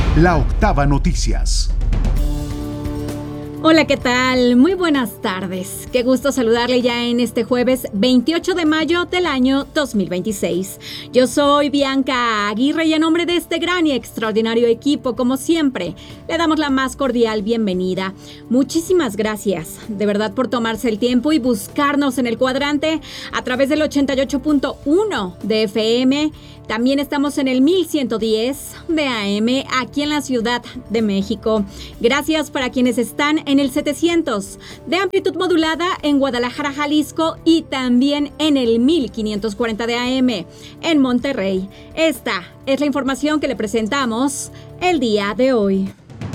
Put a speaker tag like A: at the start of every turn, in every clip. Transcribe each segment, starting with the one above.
A: La Octava Noticias.
B: Hola, ¿qué tal? Muy buenas tardes. Qué gusto saludarle ya en este jueves 28 de mayo del año 2026. Yo soy Bianca Aguirre y en nombre de este gran y extraordinario equipo, como siempre, le damos la más cordial bienvenida. Muchísimas gracias, de verdad, por tomarse el tiempo y buscarnos en el cuadrante a través del 88.1 de FM. También estamos en el 1110 de AM aquí en la Ciudad de México. Gracias para quienes están en el 700 de amplitud modulada en Guadalajara, Jalisco, y también en el 1540 de AM en Monterrey. Esta es la información que le presentamos el día de hoy.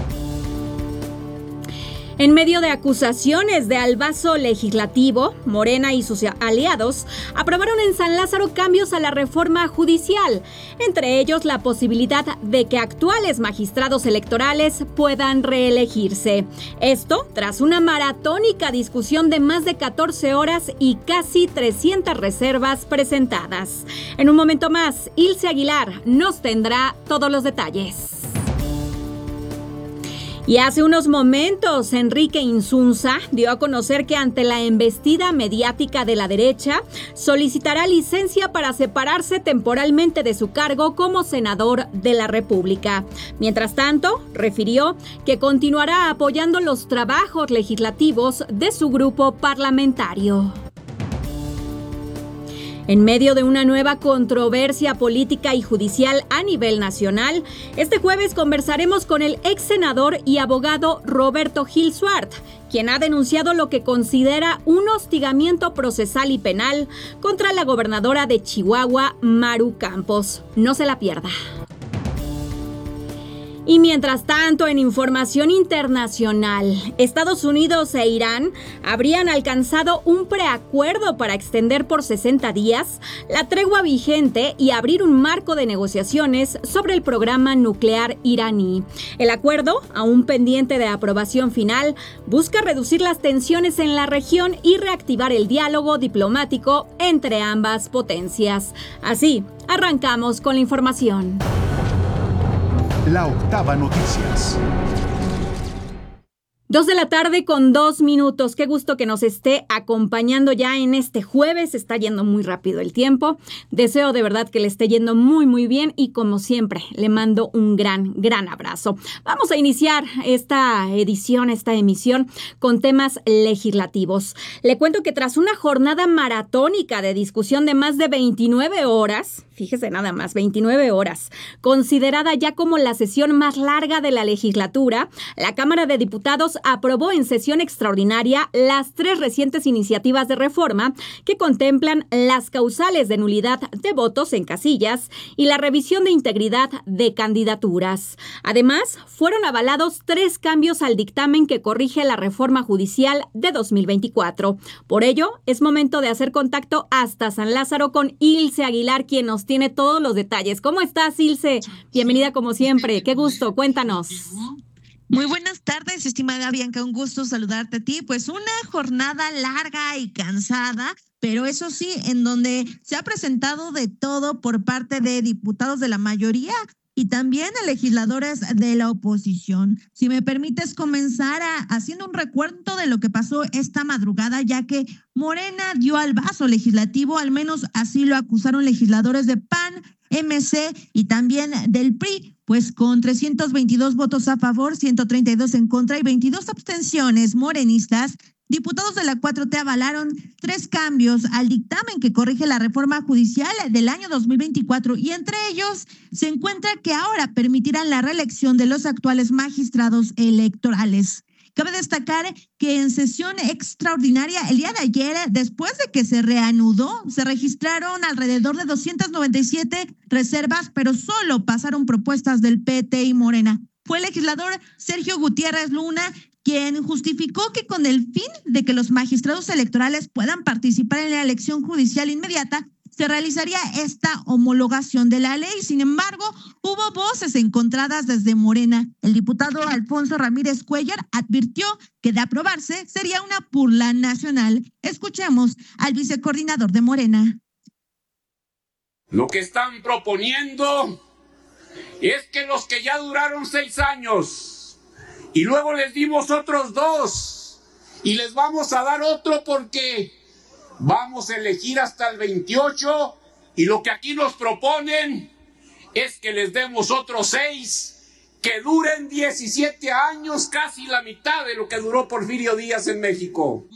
B: En medio de acusaciones de albazo legislativo, Morena y sus aliados aprobaron en San Lázaro cambios a la reforma judicial, entre ellos la posibilidad de que actuales magistrados electorales puedan reelegirse. Esto tras una maratónica discusión de más de 14 horas y casi 300 reservas presentadas. En un momento más, Ilse Aguilar nos tendrá todos los detalles. Y hace unos momentos, Enrique Insunza dio a conocer que ante la embestida mediática de la derecha, solicitará licencia para separarse temporalmente de su cargo como senador de la República. Mientras tanto, refirió que continuará apoyando los trabajos legislativos de su grupo parlamentario. En medio de una nueva controversia política y judicial a nivel nacional, este jueves conversaremos con el ex senador y abogado Roberto Gil Suart, quien ha denunciado lo que considera un hostigamiento procesal y penal contra la gobernadora de Chihuahua, Maru Campos. No se la pierda. Y mientras tanto, en información internacional, Estados Unidos e Irán habrían alcanzado un preacuerdo para extender por 60 días la tregua vigente y abrir un marco de negociaciones sobre el programa nuclear iraní. El acuerdo, aún pendiente de aprobación final, busca reducir las tensiones en la región y reactivar el diálogo diplomático entre ambas potencias. Así, arrancamos con la información.
A: La Octava Noticias.
B: 2 de la tarde con 2 minutos. Qué gusto que nos esté acompañando ya en este jueves. Está yendo muy rápido el tiempo. Deseo de verdad que le esté yendo muy, muy bien y como siempre le mando un gran abrazo. Vamos a iniciar esta emisión con temas legislativos. Le cuento que tras una jornada maratónica de discusión de más de 29 horas, fíjese nada más, 29 horas, considerada ya como la sesión más larga de la legislatura, la Cámara de Diputados aprobó en sesión extraordinaria las 3 recientes iniciativas de reforma que contemplan las causales de nulidad de votos en casillas y la revisión de integridad de candidaturas. Además, fueron avalados 3 cambios al dictamen que corrige la reforma judicial de 2024. Por ello, es momento de hacer contacto hasta San Lázaro con Ilse Aguilar, quien nos tiene todos los detalles. ¿Cómo estás, Ilse? Bienvenida como siempre. Qué gusto. Cuéntanos.
C: Muy buenas tardes, estimada Bianca, un gusto saludarte a ti. Pues una jornada larga y cansada, pero eso sí, en donde se ha presentado de todo por parte de diputados de la mayoría y también de legisladores de la oposición. Si me permites comenzar haciendo un recuento de lo que pasó esta madrugada, ya que Morena dio albazo legislativo, al menos así lo acusaron legisladores de PAN, MC y también del PRI, pues con 322 votos a favor, 132 en contra y 22 abstenciones morenistas, diputados de la 4T avalaron 3 cambios al dictamen que corrige la reforma judicial del año 2024 y entre ellos se encuentra que ahora permitirán la reelección de los actuales magistrados electorales. Cabe destacar que en sesión extraordinaria el día de ayer, después de que se reanudó, se registraron alrededor de 297 reservas, pero solo pasaron propuestas del PT y Morena. Fue el legislador Sergio Gutiérrez Luna quien justificó que con el fin de que los magistrados electorales puedan participar en la elección judicial inmediata, se realizaría esta homologación de la ley. Sin embargo, hubo voces encontradas desde Morena. El diputado Alfonso Ramírez Cuellar advirtió que de aprobarse sería una burla nacional. Escuchemos al vicecoordinador de Morena.
D: Lo que están proponiendo es que los que ya duraron 6 años y luego les dimos otros 2 y les vamos a dar otro porque vamos a elegir hasta el 28 y lo que aquí nos proponen es que les demos otros 6 que duren 17 años, casi la mitad de lo que duró Porfirio Díaz en México.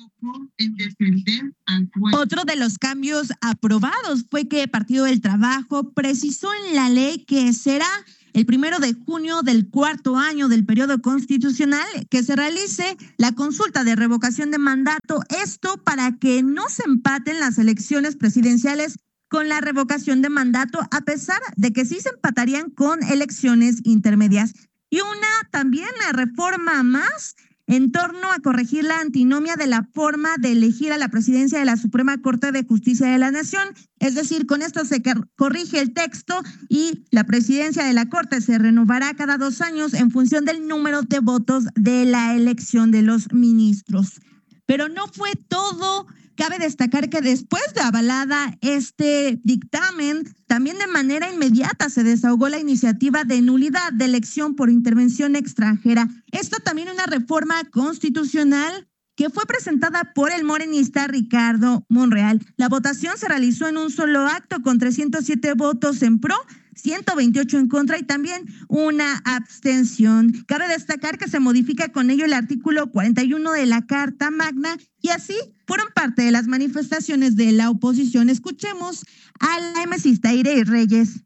C: Otro de los cambios aprobados fue que el Partido del Trabajo precisó en la ley que será el 1 de junio del 4º año del periodo constitucional que se realice la consulta de revocación de mandato. Esto para que no se empaten las elecciones presidenciales con la revocación de mandato, a pesar de que sí se empatarían con elecciones intermedias. Y también la reforma más en torno a corregir la antinomia de la forma de elegir a la presidencia de la Suprema Corte de Justicia de la Nación. Es decir, con esto se corrige el texto y la presidencia de la Corte se renovará cada 2 años en función del número de votos de la elección de los ministros. Pero no fue todo. Cabe destacar que después de avalada este dictamen, también de manera inmediata se desahogó la iniciativa de nulidad de elección por intervención extranjera. Esto también una reforma constitucional que fue presentada por el morenista Ricardo Monreal. La votación se realizó en un solo acto con 307 votos en pro, 128 en contra y también una abstención. Cabe destacar que se modifica con ello el artículo 41 de la Carta Magna y así fueron parte de las manifestaciones de la oposición. Escuchemos a la emesista Irey Reyes.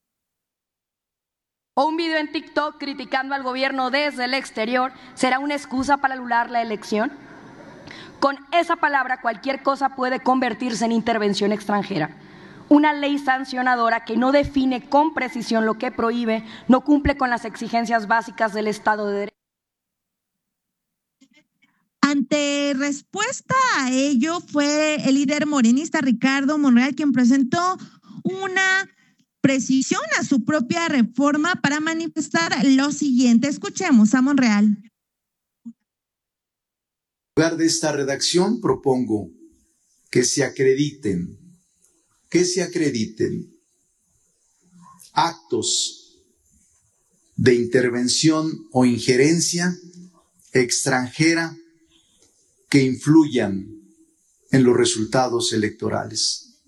E: O un video en TikTok criticando al gobierno desde el exterior será una excusa para anular la elección. Con esa palabra cualquier cosa puede convertirse en intervención extranjera. Una ley sancionadora que no define con precisión lo que prohíbe, no cumple con las exigencias básicas del Estado de Derecho.
C: Ante respuesta a ello fue el líder morenista Ricardo Monreal quien presentó una precisión a su propia reforma para manifestar lo siguiente. Escuchemos a Monreal.
F: En lugar de esta redacción propongo que se acrediten actos de intervención o injerencia extranjera que influyan en los resultados electorales.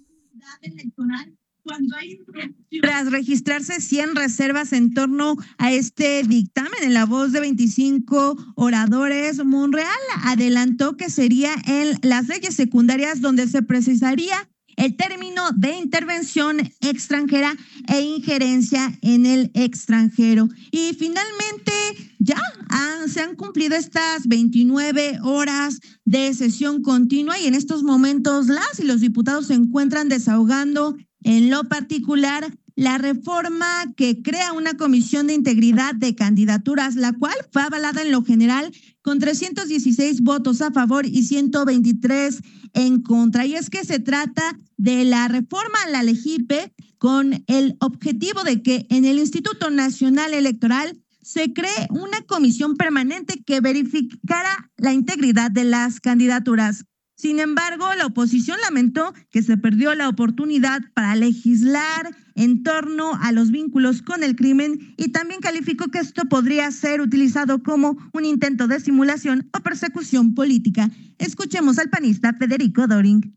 C: Tras registrarse 100 reservas en torno a este dictamen, en la voz de 25 oradores, Monreal adelantó que sería en las leyes secundarias donde se precisaría el término de intervención extranjera e injerencia en el extranjero. Y finalmente ya se han cumplido estas 29 horas de sesión continua y en estos momentos las y los diputados se encuentran desahogando en lo particular la reforma que crea una comisión de integridad de candidaturas, la cual fue avalada en lo general con 316 votos a favor y 123 en contra. Y es que se trata de la reforma a la LEGIPE con el objetivo de que en el Instituto Nacional Electoral se cree una comisión permanente que verificara la integridad de las candidaturas. Sin embargo, la oposición lamentó que se perdió la oportunidad para legislar en torno a los vínculos con el crimen y también calificó que esto podría ser utilizado como un intento de simulación o persecución política. Escuchemos al panista Federico Doring.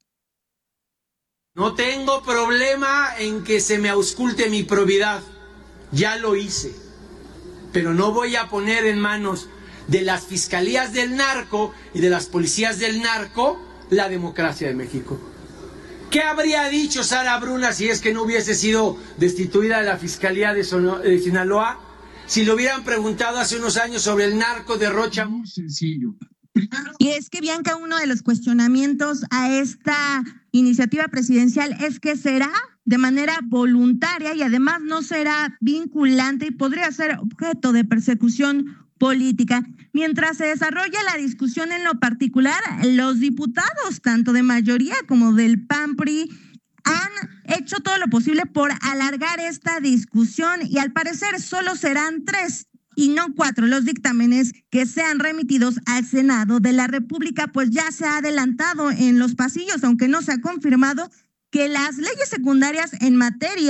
G: No tengo problema en que se me ausculte mi probidad, ya lo hice, pero no voy a poner en manos de las fiscalías del narco y de las policías del narco la democracia de México. ¿Qué habría dicho Sara Bruna si es que no hubiese sido destituida de la Fiscalía de Sinaloa? Si le hubieran preguntado hace unos años sobre el narco de Rocha.
F: Muy sencillo.
C: Y es que, Bianca, uno de los cuestionamientos a esta iniciativa presidencial es que será de manera voluntaria y además no será vinculante y podría ser objeto de persecución política. Mientras se desarrolla la discusión en lo particular, los diputados, tanto de mayoría como del PAN-PRI, han hecho todo lo posible por alargar esta discusión y al parecer solo serán 3 y no 4 los dictámenes que sean remitidos al Senado de la República, pues ya se ha adelantado en los pasillos, aunque no se ha confirmado que las leyes secundarias en materia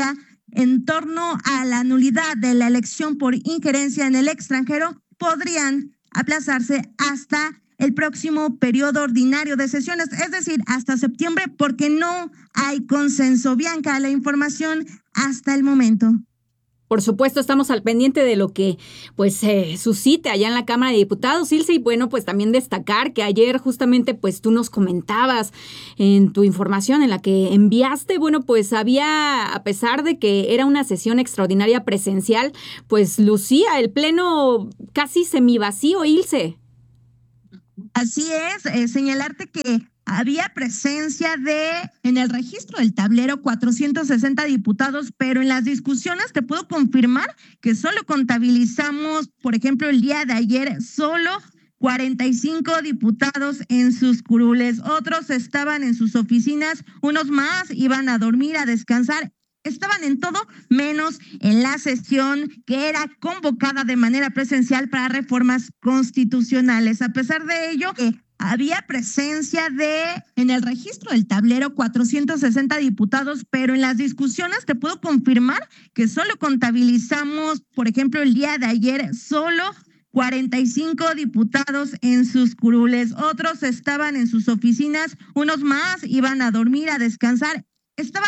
C: en torno a la nulidad de la elección por injerencia en el extranjero podrían aplazarse hasta el próximo periodo ordinario de sesiones, es decir, hasta septiembre, porque no hay consenso. Bianca, la información hasta el momento.
B: Por supuesto, estamos al pendiente de lo que pues suscite allá en la Cámara de Diputados, Ilse, y bueno, pues también destacar que ayer justamente pues tú nos comentabas en tu información en la que enviaste, bueno, pues había, a pesar de que era una sesión extraordinaria presencial, pues lucía el pleno casi semivacío, Ilse.
C: Así es, señalarte que había presencia en el registro del tablero 460 diputados, pero en las discusiones te puedo confirmar que solo contabilizamos, por ejemplo, el día de ayer, solo 45 diputados en sus curules. Otros estaban en sus oficinas, unos más iban a dormir, a descansar. Estaban en todo menos en la sesión que era convocada de manera presencial para reformas constitucionales. A pesar de ello, había presencia en el registro del tablero 460 diputados, pero en las discusiones te puedo confirmar que solo contabilizamos, por ejemplo, el día de ayer, solo 45 diputados en sus curules. Otros estaban en sus oficinas, unos más iban a dormir, a descansar. Estaban